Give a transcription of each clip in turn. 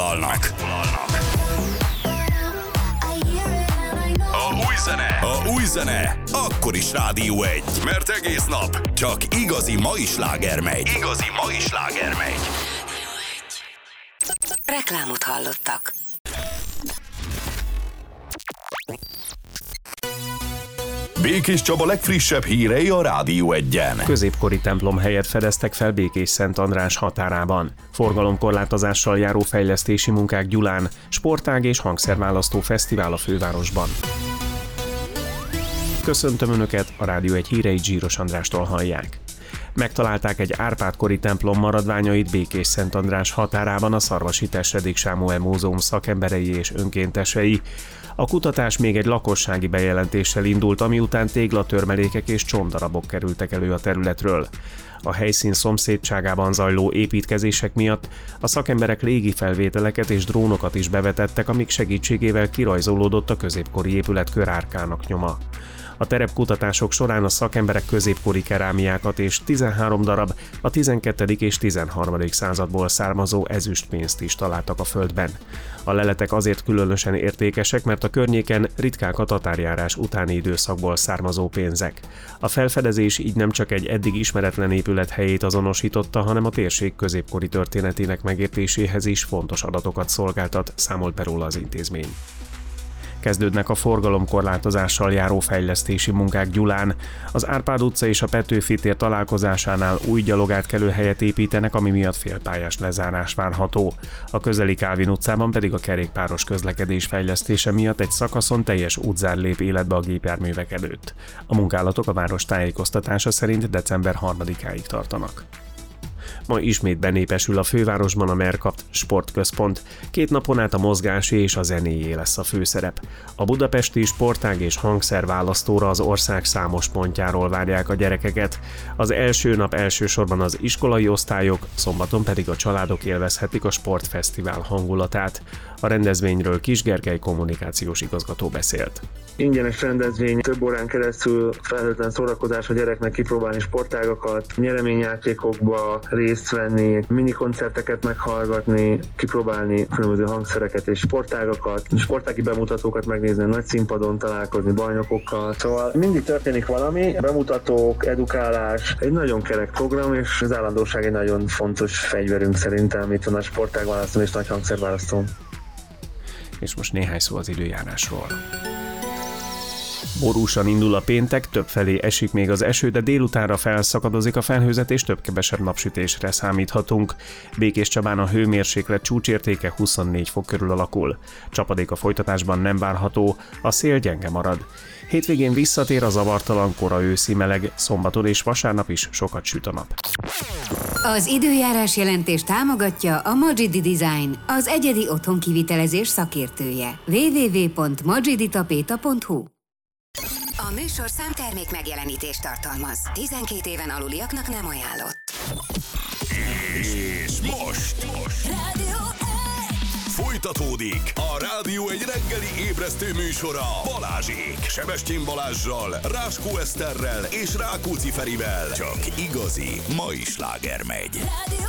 megszólalnak. A új zene akkor is Rádió 1, mert egész nap csak igazi mai sláger megy. Reklámot hallottak. Békés Csaba legfrissebb hírei a Rádió 1-en. Középkori templom helyet fedeztek fel Békés-Szent András határában. Forgalomkorlátozással járó fejlesztési munkák Gyulán, sportág és hangszerválasztó fesztivál a fővárosban. Köszöntöm Önöket, a Rádió 1 híreit Zsíros Andrástól hallják. Megtalálták egy Árpád-kori templom maradványait Békés-Szent András határában a Szarvasi Tesredik Sámuel Múzeum szakemberei és önkéntesei. A kutatás még egy lakossági bejelentéssel indult, ami után téglatörmelékek és csontdarabok kerültek elő a területről. A helyszín szomszédságában zajló építkezések miatt a szakemberek légi felvételeket és drónokat is bevetettek, amik segítségével kirajzolódott a középkori épület körárkának nyoma. A terepkutatások során a szakemberek középkori kerámiákat és 13 darab a 12. és 13. századból származó ezüstpénzt is találtak a földben. A leletek azért különösen értékesek, mert a környéken ritkák a tatárjárás utáni időszakból származó pénzek. A felfedezés így nem csak egy eddig ismeretlen épület helyét azonosította, hanem a térség középkori történetének megértéséhez is fontos adatokat szolgáltat, számolt be róla az intézmény. Kezdődnek a forgalomkorlátozással járó fejlesztési munkák Gyulán. Az Árpád utca és a Petőfi tér találkozásánál új gyalogátkelőhelyet építenek, ami miatt félpályás lezárás várható. A közeli Kálvin utcában pedig a kerékpáros közlekedés fejlesztése miatt egy szakaszon teljes útzár lép életbe a gépjárművek előtt. A munkálatok a város tájékoztatása szerint december 3-áig tartanak. Ma ismét benépesül a fővárosban a Mercapt sportközpont. 2 napon át a mozgásé és a zenéjé lesz a főszerep. A budapesti sportág és hangszerválasztóra az ország számos pontjáról várják a gyerekeket. Az első nap elsősorban az iskolai osztályok, szombaton pedig a családok élvezhetik a sportfesztivál hangulatát. A rendezvényről Kis Gergely kommunikációs igazgató beszélt. Ingyenes rendezvény, több órán keresztül felhőtlen szórakozás a gyereknek, kipróbálni sportágakat, nyereményjátékokba részt venni, minikoncerteket meghallgatni, kipróbálni különböző hangszereket és sportágakat, sportági bemutatókat megnézni, nagy színpadon találkozni bajnokokkal. Szóval mindig történik valami, bemutatók, edukálás, egy nagyon kerek program, és az állandóság egy nagyon fontos fegyverünk szerintem itt a nagy sportágválasztón és nagy hangszerválasztón. És most néhány szó az időjárásról. Borúsan indul a péntek, többfelé esik még az eső, de délutánra felszakadozik a felhőzet és több-kevesebb napsütésre számíthatunk. Békéscsabán a hőmérséklet csúcsértéke 24 fok körül alakul. Csapadék a folytatásban nem várható, a szél gyenge marad. Hétvégén visszatér a zavartalan kora őszi meleg, szombaton és vasárnap is sokat süt a nap. Az időjárás jelentést támogatja a Magidi Design, az egyedi otthonkivitelezés szakértője. www.magiditapeta.hu. A műsorszám termék megjelenítést tartalmaz. 12 éven aluliaknak nem ajánlott. És most Rádió 1. folytatódik a Rádió 1 reggeli ébresztő műsora Balázsék, Sebestyén Balázssal, Ráskó Eszterrel és Rákóczi Ferivel. Csak igazi mai sláger megy. Rádió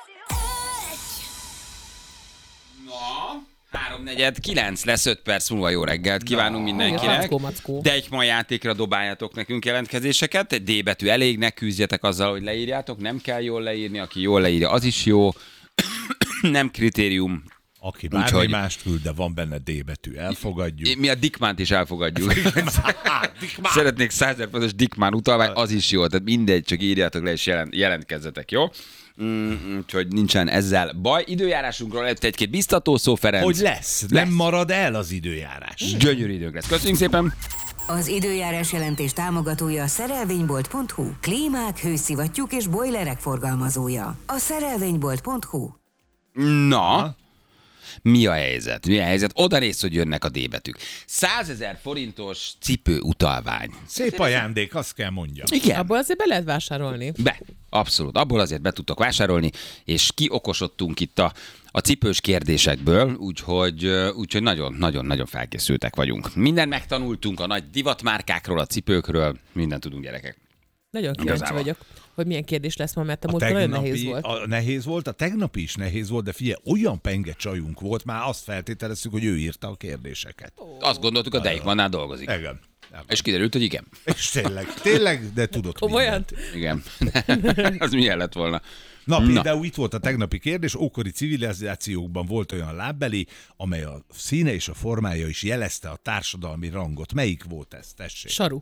3:49 lesz, 5 perc múlva jó reggelt kívánunk mindenkinek. Mackó. De egy ma játékra dobáljatok nekünk jelentkezéseket. Egy D betű elég, ne küzdjetek azzal, hogy leírjátok. Nem kell jól leírni, aki jól leírja, az is jó. Nem kritérium. Aki bármi mást küld, de van benne D betű, elfogadjuk. Mi a Dickmánt is elfogadjuk. Szeretnék 100 000 pontos Dickmán utalvány, az is jó. Tehát mindegy, csak írjátok le és jelentkezzetek, jó? Úgyhogy nincsen ezzel baj. Időjárásunkról lett egy-két biztató szó, Ferenc. Hogy lesz? Nem marad el az időjárás. Gyönyörű időnk lesz. Köszönjük szépen! Az időjárás jelentés támogatója a szerelvénybolt.hu. Klímák, hőszivattyúk és bojlerek forgalmazója. A szerelvénybolt.hu. Na, mi a helyzet? Oda néz, hogy jönnek a D betűk. 100 000 forintos cipő utalvány. Szép ajándék, azt kell mondjam. Igen. Abból azért be lehet vásárolni. Abszolút. Abból azért be tudtok vásárolni, és kiokosodtunk itt a cipős kérdésekből, úgyhogy nagyon-nagyon felkészültek vagyunk. Mindent megtanultunk a nagy divatmárkákról, a cipőkről, mindent tudunk, gyerekek. Nagyon kíváncsi vagyok. hogy milyen kérdés lesz ma, mert a múltkor nagyon nehéz volt. Nehéz volt, a tegnapi is nehéz volt, de figyelj, olyan penge csajunk volt, már azt feltételeztük, hogy ő írta a kérdéseket. Azt gondoltuk, a Deichmannnál dolgozik. Igen. És kiderült, hogy igen. És tényleg, de tudott Komolyan? mindent. Igen. Az milyen lett volna? Na, például itt volt a tegnapi kérdés, ókori civilizációkban volt olyan lábbeli, amely a színe és a formája is jelezte a társadalmi rangot. Melyik volt ez? Tessék. Saru.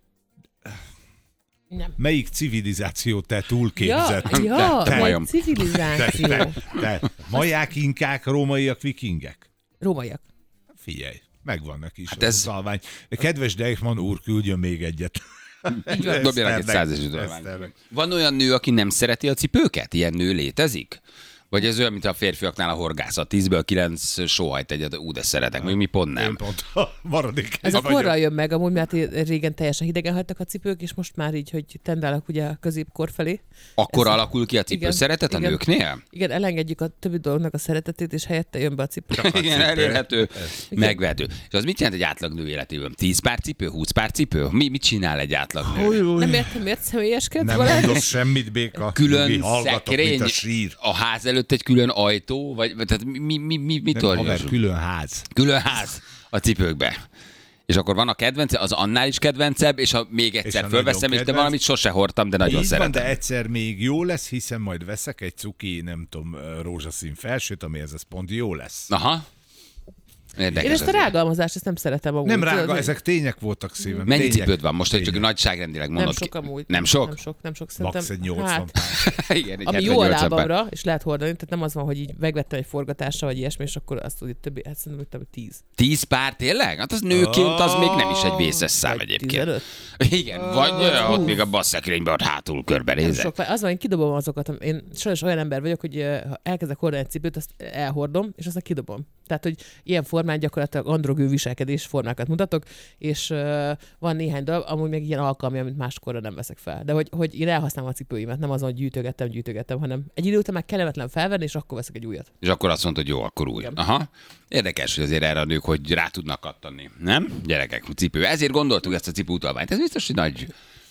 Nem. Melyik civilizációt te túlképzett? Melyik civilizáció? Te maják, inkák, rómaiak, vikingek? Rómaiak. Figyelj, megvannak is Hát a ez... utalvány. Kedves Deichmann úr, küldjön még egyet. Dobjanak egy 100-es utalványt. Van olyan nő, aki nem szereti a cipőket? Ilyen nő létezik? Vagy ez olyan, mint a férfiaknál a horgászat. 10-ből 9 sóhajt egyet, de szeretek, még mi pont nem. Én pont a maradék. Ez a korral jön meg, amúgy, mert régen teljesen hidegen hagytak a cipők, és most már így, hogy tendálnak ugye a középkor felé. Akkor alakul ki a cipő szeretet a nőknél? Igen, elengedjük a többi dolognak a szeretetét, és helyette jön be a cipő. Igen, elérhető, megvehető. És az mit jelent egy átlag nő életében? 10 pár cipő, 20 pár cipő? Mit csinál egy átlag nő? Nem értem, miért személyeskedsz? Nem mondasz semmit, Béka. Külön hallgatok, szekrény, mint a sír. a ház előtt egy külön ajtó, vagy tehát mit Haver, külön ház. Külön ház a cipőkbe. És akkor van a kedvence, az annál is kedvencebb, és ha még egyszer a fölveszem, és de valamit sose hordtam, de nagyon Így szeretem. van, de egyszer még jó lesz, hiszen majd veszek egy cuki, nem tudom, rózsaszín felsőt, amihez ez pont jó lesz. Aha. Érdekes. Én ezt a rágalmazást, ezt nem szeretem amúgy. Nem rága, ezek tények voltak szívem. Mennyi tények. cipőd van most, hogy csak nagyságrendileg mondod Nem sok ki? amúgy. Nem sok? Nem sok szerintem. Max egy 80 pár. Igen, egy Ami jó a 78 pár. lábamra, és lehet hordani, tehát nem az van, hogy így megvettem egy forgatásra, vagy ilyesmi, és akkor azt tudja többi, hát szerintem, hogy 10. 10 pár tényleg? Hát az nőként az még nem is egy vészes szám egyébként. 15. Igen, vagy ott még a basszekrényben ott hátul körbenézek. Sok, az van, én kidobom azokat. Én sajnos olyan ember vagyok, hogy ha elkezdek hordani egy cipőt, azt elhordom, és aztán kidobom. Tehát, hogy ilyen formán gyakorlatilag androgő viselkedés formákat mutatok, és van néhány darab, amúgy meg ilyen alkalmi, amit máskorra nem veszek fel. De hogy én elhasználom a cipőimet, nem azon, hogy gyűjtögettem, hanem egy idő után már kellemetlen felvenni, és akkor veszek egy újat. És akkor azt mondod, hogy jó, akkor új. Aha. Érdekes, hogy azért erre a nők, hogy rá tudnak kattani. Nem? Gyerekek, cipő. Ezért gondoltuk ezt a cipőutalványt. Ez biztos, hogy nagy...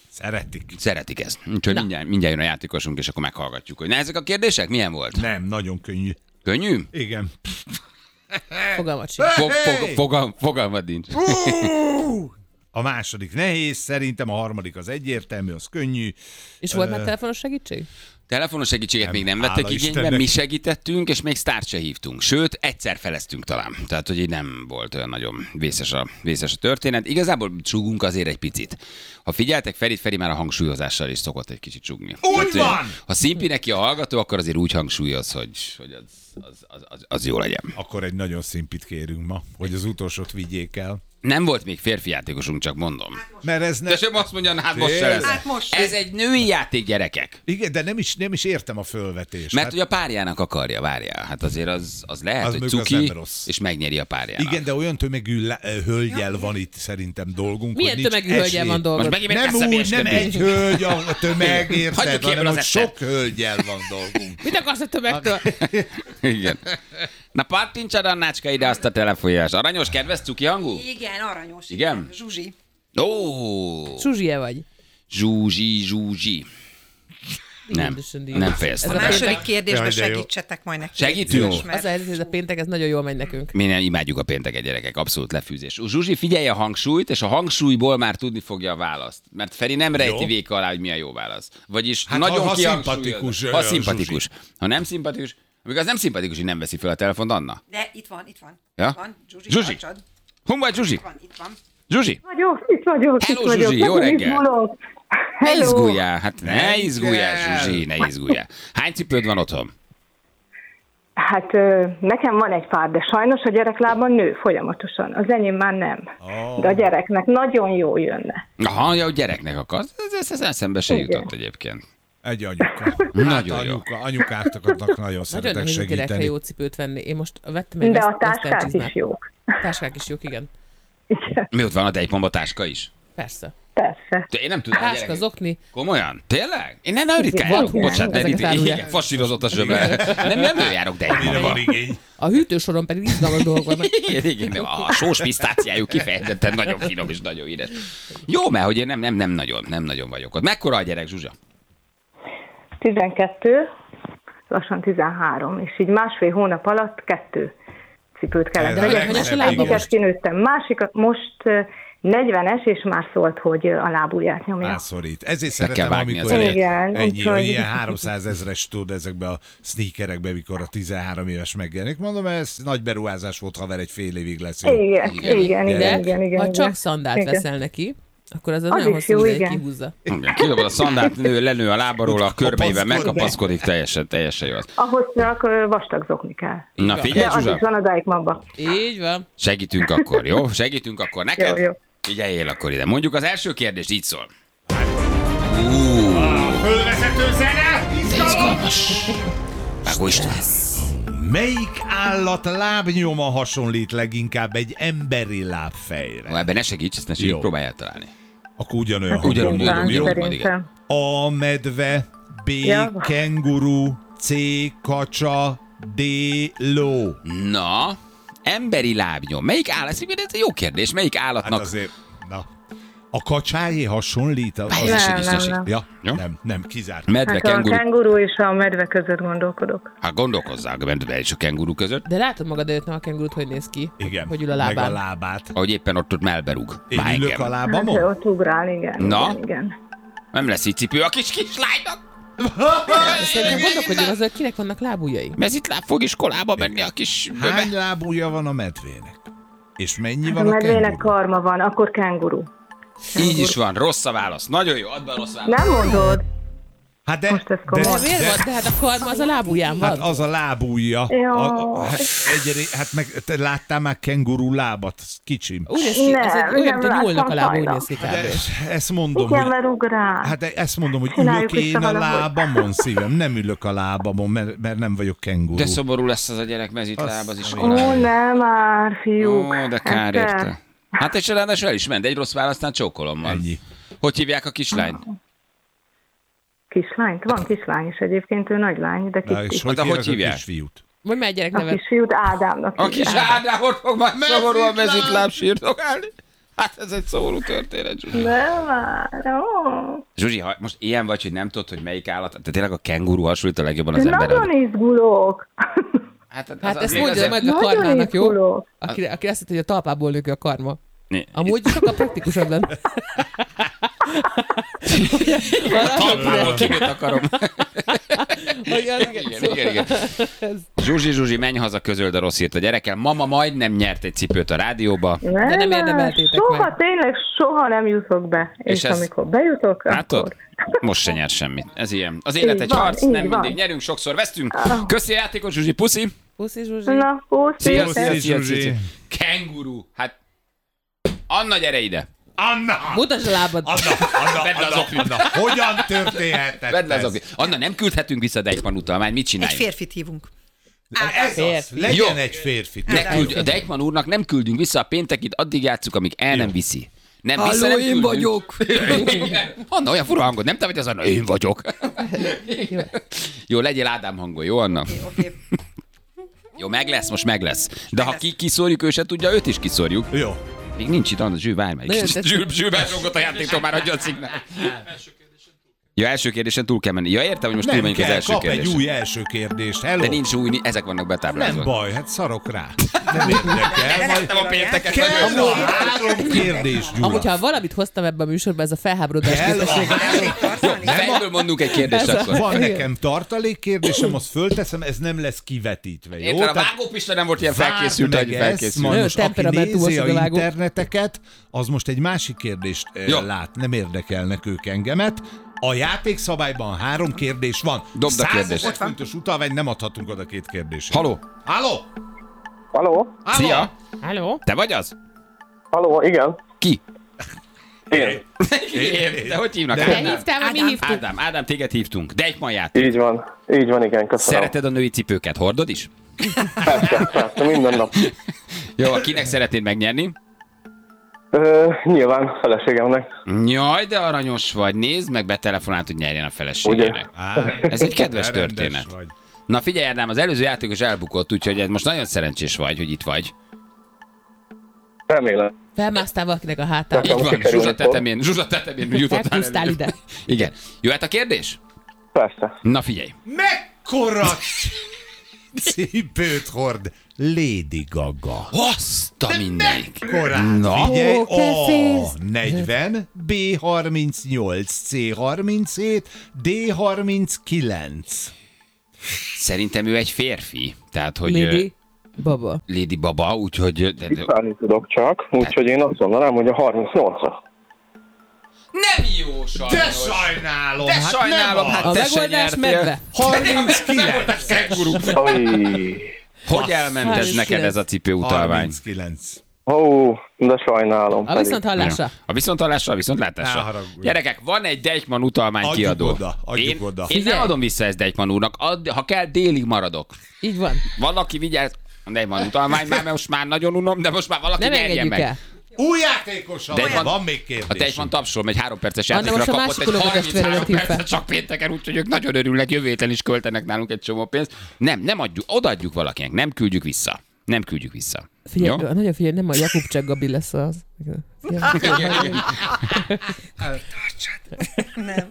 Szeretik ezt. Úgyhogy mindjárt jön a játékosunk, és akkor meghallgatjuk, hogy ezek a kérdések milyen volt? Nem, nagyon könnyű. Könnyű? Igen. Fogalmat sincs. Fogalmad nincs. A második nehéz, szerintem a harmadik az egyértelmű, az könnyű. És volt már telefonos segítség? Telefonos segítséget még nem vettek igénybe, mi segítettünk, és még sztárt se hívtunk. Sőt, egyszer feleztünk talán. Tehát, hogy így nem volt olyan nagyon vészes a történet. Igazából csúgunk azért egy picit. Ha figyeltek, Feri már a hangsúlyozással is szokott egy kicsit csúgni. Úgy tehát, van! Ha szimpi neki a hallgató, akkor azért úgy hangsúlyoz, hogy az jó legyen. Akkor egy nagyon szimpit kérünk ma, hogy az utolsót vigyék el. Nem volt még férfi játékosunk, csak mondom. Mert ez De sem azt mondja, hát most se lesz. Ez egy női játék, gyerekek. Igen, de nem is értem a fölvetést. Mert hogy a párjának akarja, várjál. Hát azért az lehet, hogy cuki, és megnyeri a párjának. Igen, de olyan tömegű hölgyel van itt szerintem dolgunk. Milyen tömegű hölgyel van dolgunk? Nem egy hölgy a tömeg, érted, hanem hogy az sok hölgyel van dolgunk. Mit akarsz a tömegtől? Igen. Na pattintsad, Annácska, ide azt a telefonjás. Aranyos, kedves, cuki hangú? Igen, aranyos. Igen? Zsuzsi. Ó! Zsuzsie vagy. Zsuzsi. Nem fejeztem. A második kérdésbe segítsetek majd neki. Segítünk? Az a helyzet, hogy ez a péntek, ez nagyon jól megy nekünk. Mi nem imádjuk a pénteket, gyerekek, abszolút lefűzés. Zsuzsi, figyelje a hangsúlyt, és a hangsúlyból már tudni fogja a választ. Mert Feri nem rejti véka alá, hogy mi a jó válasz. Vagyis hát nagyon ha szimpatikus. Ha szimpatikus. Ha nem szimpatikus, amikor az nem szimpatikus, hogy nem veszi fel a telefont, Anna. De itt van. Ja? Itt van. Zsuzsi. Hon vagy Zsuzsi? Itt van. Zsuzsi. Itt vagyok. Hello, Zsuzsi, jó reggel. Ne izguljál, hát ne izguljál, Zsuzsi, ne izguljál. Hány cipőd van otthon? Hát nekem van egy pár, de sajnos a gyereklában nő folyamatosan. Az enyém már nem. De a gyereknek nagyon jó jönne. Aha, ja, a gyereknek akarsz. Ez eszembe se jutott egyébként. Egy anyuka. Nagyon jó. Anyukáknak nagyon szeretek Nagyon nehéz gyerekre segíteni. jó cipőt venni. Én most vettem egy de a táskák is jók. Táskák is jók, igen. Igen. Mi ott van a Deichmannban táska is? Persze. Persze. Én nem tudom. Táska, zokni. Komolyan? Tényleg? Én nem ritkán. Bocsánat, de igen, fasírozott a zsöbe. Nem járok Deichmannban. A hűtősoron pedig izgalmas dolgok vannak. Igen, a sós pisztáciájuk kifejezetten nagyon finom és nagyon édes. Jó, mert hogy én nem nagyon vagyok ott. Mekkora a gyerek, Zsuzsa? 12, lassan 13, és így másfél hónap alatt 2 cipőt kellett. Egyiket kinőttem, másikat most 40-es, és már szólt, hogy a lábujját nyomja. Elszorít. Ezért szeretem, amikor ilyen 300 000-es tud ezekbe a sneakerekbe, mikor a 13 éves megjelenik. Mondom, ez nagy beruházás volt, haver, egy fél évig lesz. Igen. Ha csak szandált veszel neki, akkor az nagyon hosszú ideig kihúzza. Kidobod a szandált, lenő a lábaról, a körmeivel megkapaszkodik, teljesen jó. Ahhoz csak vastag zokni kell. Na figyelj, Zsuzsa. De az is van a Deichmannban. Így van. Segítünk akkor, jó? Segítünk akkor neked? Jó. Figyeljél akkor ide. Mondjuk az első kérdést így szól. Fölvezető zene! Izgalmas. Vágó István. Melyik állat lábnyoma hasonlít leginkább egy emberi lábfejre? Ebben ne segíts, ezt ne segíts, próbálj eltalálni. Akkor ugyanolyan. Ugyanúgy, igen. A medve, B. Kenguru, C. Kacsa, D. Ló. Na, emberi lábnyom. Melyik állat? Ez egy jó kérdés. Melyik állatnak? Hát azért, na. A kacsájé hasonlít? Nem, kizárt. Medve, hát kenguru. A kenguru és a medve között gondolkodok. Hát gondolkozzál a medve és a kenguru között. De látod magad előtt, nem a kengurut, hogy néz ki? Igen, hogy ül a lábán. meg a lábát. Ahogy éppen ott melberúg. Én ülök a lábamon? Hát, ott ugrál, igen. Na? Igen. Nem lesz így cipő a kislánynak. Szerintem gondolkodjunk az, hogy kinek vannak lábujjai. Mezitláb fog iskolába menni a kis böbe. Hány lábúja van a medvének? És mennyi Hát van a a medvének kenguru? karma van, akkor kenguru. Így is van, rossz a válasz. Nagyon jó, add be a rossz választ. Nem mondod? Hát de, Most ez komoly. De miért van? De hát a karma az a lábujján van. Hát az a lábújja. Hát meg te láttál már kenguru lábat? Kicsim. Úgy néz ki, ez egy olyan, mint a nyúlnak a lába, úgy néz ki De kb. ezt mondom, Igen, hogy... mert ugrál. Hát ezt mondom, hogy Csináljuk ülök én vissza a valahogy. lábamon, szívem. Nem ülök a lábamon, mert nem vagyok kenguru. De szomorú lesz az a gyerek mezitláb az Ó, iskolában. nem már, fiúk. Ó, de kár Eszter. érte. Hát és ráadásul el is ment, egy rossz választán csókolommal. Ennyi. Hogy hívják a kislányt? Kislányt? Van kislány is egyébként, ő nagy lány, de Na, és kis. hogy De hogy hívják a hívják? kisfiút? Mondj már egy gyerek A nevet. kisfiút Ádámnak A kis hívják. Ádám, ott fog majd szomorúan mezitláb sírdogálni. Hát ez egy szomorú történet, Zsuzsi. Nem már, ó. Zsuzsi, ha most ilyen vagy, hogy nem tudod, hogy melyik állat, tehát tényleg a kenguru hasonlít a legjobban az emberre. Nagyon izgulok. Hát ezt mondja azért- meg a Nagyon karmának, jó? izgulok. Aki azt mondta, hogy a talpából nő ki a karma. Né. Amúgy sokkal praktikusabb lenne. Talpából kinőtt akarom. Igen. Zsuzsi, menj haza, közöld a rossz hírt a gyerekkel. Mama majdnem nyert egy cipőt a rádióba. De nem érdemeltétek soha, meg. tényleg soha nem jutok be. És ez- amikor bejutok, Látod? akkor... Most se nyer semmit. Ez ilyen. Az élet Így egy van, harc, így nem van. mindig nyerünk, sokszor vesztünk. Köszi a játékot, Zsuzsi, puszi. Puszi, Zsuzsi. Na, Szia, puszi. szia, szia, Zsuzsi. szia. Kenguru. Hát, Anna, gyere ide. Anna! Mutasd a lábad. Vedd le az oknit. Anna, hogyan történhetett Vedd le az ez? oknit. Anna, nem küldhetünk vissza Deichmann utalmányt, mit Egy csináljunk? férfit hívunk. Ez az, Férfi. legyen Jó. egy férfi. Ne küldj, a Deichmann úrnak nem küldünk vissza a péntekit, addig játsszuk, amíg el nem viszi. Nem vissza, Halló, nem én küldünk. vagyok. Igen. Anna, olyan fura hangod, nem te vagy az Anna? Én vagyok. Jó, legyél Ádám hangon, jó Anna? Oké. Jó, meg lesz, most meg lesz. De ha kiszórjuk, ő se tudja, őt is kiszórjuk. Jó. Még nincs itt, Anna, Zsül, várj meg. Nagyon tetszik. Zsül besogott a játéktól, már adja a szignál. Ja, első kérdésen túl kell menni. Ja, értem, hogy most túl Nem menjünk az kell, első kap egy kérdésen. új első kérdést. Hello. De nincs új, ezek vannak betáblázva. Nem baj, hát szarok rá. Nem érdekel. Majd Nem a pénteket kell nagyon. a 3 kérdés, Gyula. Amúgy, ha valamit hoztam ebbe a műsorba, ez a felháborodás képesség. Fejből mondunk egy kérdést akkor. Van nekem tartalék kérdésem, azt fölteszem, ez nem lesz kivetítve, jó? Érted, a Vágó Pista nem volt ilyen felkészült, Várd hogy meg ezt, felkészült. majd Nagyon most aki temperamentúmos nézi az a a Vágó. interneteket, az most egy másik kérdést Jó. lát, nem érdekelnek ők engemet. A játékszabályban 3 kérdés van. Dobd a kérdést. 100 fontos utalvány, nem adhatunk oda 2 kérdést. Haló, Halló? Halló? szia, Halló? te vagy az? Halló, igen. Ki? Én. Én. De hogy hívnak? Te hívtál, vagy mi hívtuk? Ádám, téged hívtunk. Deichmann játék. Így van, igen, köszönöm. Szereted a női cipőket? Hordod is? Persze, minden nap. Jó, kinek szeretnéd megnyerni? Nyilván feleségemnek. Jaj, de aranyos vagy. Nézd meg, betelefonált, hogy nyerjen a feleségének. Ez egy kedves rendes történet. vagy. Na figyelj, Ádám, az előző játékos elbukott, úgyhogy ez most nagyon szerencsés vagy, hogy itt vagy. Remélem. Felmásztál valakinek a hátába. Így van, sikerülni Zsuzsa tetemén jutottál Felkúsztál elő. ide. Igen. Jöhet a kérdés? Persze. Na figyelj. Mekkora cipőt hord Lady Gaga? Azt a mindenik. Korán. Na. Figyelj, Ó, A40, B38, C37, D39. Szerintem ő egy férfi. Tehát, hogy... Lady Baba. Lady Baba, úgyhogy... Tippelni tudok csak, úgyhogy én azt mondanám, hogy a 38-as. Nem jó, sajnos. De sajnálom! De sajnálom, nem hát A te se megoldás nyertél. medve. 39. Oj. Hogy elment ez neked ez a cipőutalvány? 39. Ó, de sajnálom. A viszont hallásra. A viszonthallásra, a viszontlátásra. Ne haragudj. Gyerekek, van egy Deichmann utalmány Adjuk kiadó. oda, adjuk oda. Én nem Figyelj. adom vissza ezt Deichmann úrnak. Ha kell, délig maradok. Így van. Valaki vigyázz. A Deichmann utalmány, már most már nagyon unom, de most már valaki Nem nyerjen engedjük meg. el. Új játékosa De van még kérdés. A Deichmann tapsol, egy 3 perces Anna, játékra most a kapott másik egy unokatestvérre 33 lett hívva. percet csak pénteken, úgyhogy ők nagyon örülnek, jövő héten is költenek nálunk egy csomó pénzt. Nem adjuk, odaadjuk valakinek, nem küldjük vissza. Nem küldjük vissza. Figyelj, Jó? nagyon figyelj, nem a Jakubcsák Gabi lesz az. Figyelj. Nem.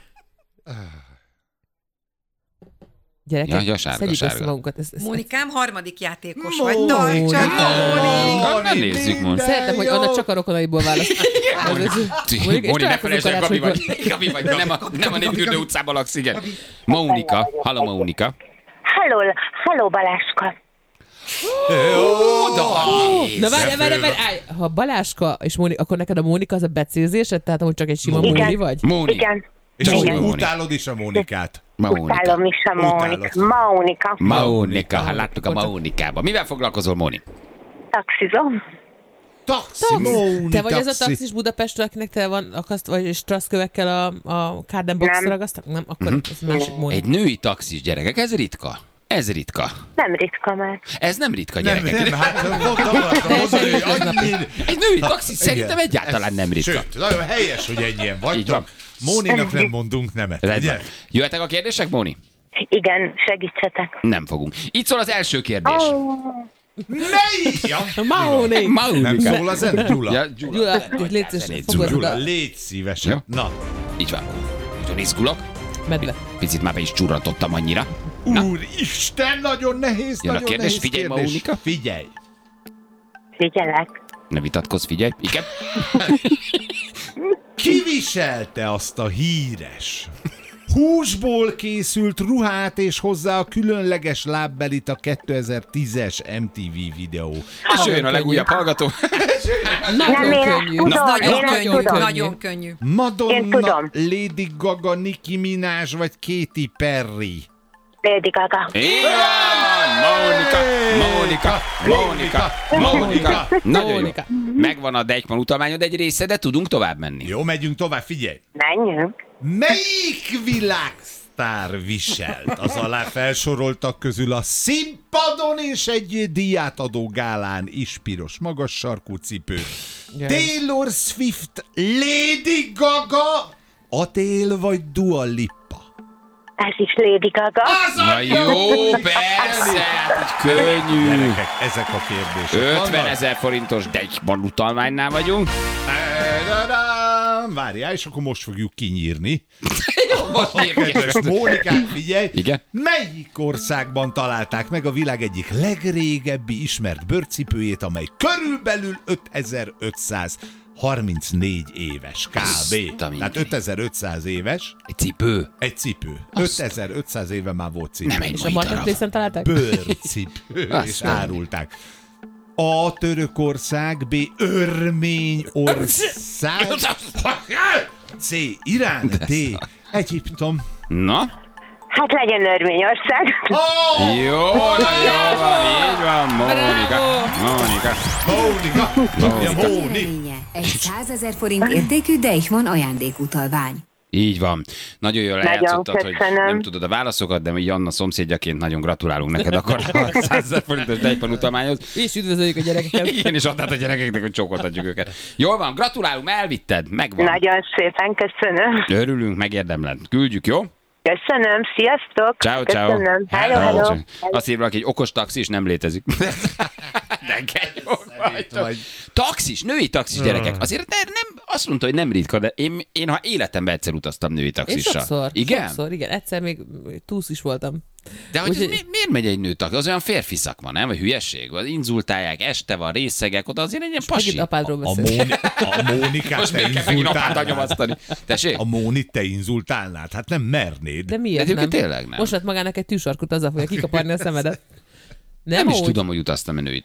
Gyerekek, Ja, sárga, szedjük sárga. össze magunkat. Mónikám, harmadik játékos Mónika. vagy. Tartsad, Mónika! Na, nézzük most. Szeretem, hogy Anna csak a rokonaiból választ. Móni, ne felejtsd el, Gabi vagy, nem a Népfürdő utcában laksz, igen. Mónika, halló Mónika. Halló Baláska. Na várj, ha Baláska és Mónika, akkor neked a Mónika az a becézésed? Tehát amúgy csak egy sima Móni vagy? Móni. Igen. És Csak úgy Móni. utálod is a Mónikát. Utálom is a Mónika. Mónika, hát láttuk a Mónikába. Mivel foglalkozol, Móni? Taxizom. Taxi, Móni, Te vagy az a taxi. taxis Budapestről, akinek te van akaszt, vagy strasszkövekkel a Carden Box Nem. ragasztak? Nem, akkor ez másik Móni. Egy női taxis, gyerekek, ez ritka. Ez ritka. Nem ritka már. Ez nem ritka, Nem, gyerekek. hát akartam mondani, hogy annyi... Egy női taxis szerintem egyáltalán nem ritka. Sőt, nagyon helyes, hogy ennyien Így van. vagytok. Móninak nem mondunk nemet, ugye? Rendben. Jöhetek a kérdések, Móni? Igen, segítsetek. Nem fogunk. Itt szól az első kérdés. Melyik? Ja, Móni! nem Mónika. szól az en, Gyula. Ja, Gyula, légy szíves, fogod Gyula, oda. légy szívesen. Jó. Na, Így van. Nagyon izgulok. Medve. Picit már be is csurrantottam annyira. Na. Úristen, nagyon nehéz, Jön a nagyon kérdés, nehéz figyelj, kérdés. Mónika. Figyelj. Figyelek. Ne vitatkozz, figyelj. Igen? Ki viselte azt a híres húsból készült ruhát és hozzá a különleges lábbelit a 2010-es MTV videó? És jön a legújabb hallgató. Nagyon én könnyű. tudom, Nagyon én ezt könnyű, tudom. nagyon könnyű. Én Madonna, tudom. Lady Gaga, Nicki Minaj vagy Katy Perry? Lady Gaga. Így van! Mónika. Nagyon jó. Mónika. Megvan a Deichmann utalmányod egy része, de tudunk tovább menni. Jó, megyünk tovább, figyelj! Menjünk. Melyik világsztár viselt az alá felsoroltak közül a színpadon és egy díjátadó gálán is piros magas sarkú cipő? Taylor Swift, Lady Gaga, Adele vagy Dua Lipa? Ez is Lady Gaga. Na jó, persze, hát könnyű. Gyerekek, ezek a kérdések. 50 000 forintos Deichmann utalmánynál vagyunk. Várjál, és akkor most fogjuk kinyírni. Most Kedves Mónikát, figyelj! Igen? Melyik országban találták meg a világ egyik legrégebbi ismert bőrcipőjét, amely körülbelül 5534 éves kb. Azt a mindenit. Tehát 5500 éves Egy cipő. egy cipő. 5500 éve már volt cipő. Nem egy És a mai darab. marketplace-en találták? Bőrcipő, Azt és mondom. árulták. A Törökország, B. Örményország, C. Irán, D. Egyiptom. Na? Hát legyen Örményország. Jó, na jó van, így van, Mónika. Mónika, tudja Móni. Eredménye. Egy 100 000 forint értékű Deichmann ajándékutalvány. Így van. Nagyon jól eljátszottad, hogy köszönöm. nem tudod a válaszokat, de mi Anna szomszédjaként nagyon gratulálunk neked akkor a 100 000 forintos Deichmann utalmányhoz. És üdvözöljük a gyerekeket. Igen, és adtad a gyerekeknek, hogy csókoltatjuk őket. Jól van, gratulálunk, elvitted, megvan. Nagyon szépen köszönöm. Örülünk, megérdemled. Küldjük, jó? Köszönöm, sziasztok. Ciao, ciao. Köszönöm. Hello, Hello. hello. Azt írva, hogy egy okos taxis nem létezik. De jó vagytok. Taxis, női taxis gyerekek. Azért nem Azt mondta, hogy nem ritka, de én ha életemben egyszer utaztam női Én taxissal. sokszor, igen. Egyszer még túsz is voltam. De hogy miért megy egy nő taxi? Az olyan férfi szakma, nem? Vagy hülyeség? Az inzultálják, este van, részegek, oda azért egy ilyen pasi. Megint apádról beszélünk. A Mónikát Most te még kell megint apád inzultálnád. anyomasztani. Tessék? A Mónit te inzultálnád? Hát nem mernéd. De miért De nem? tényleg nem. Most lett magának egy tűsarkút, azzal fogja kikaparni a szemedet. Nem is úgy. tudom, hogy utaztam a női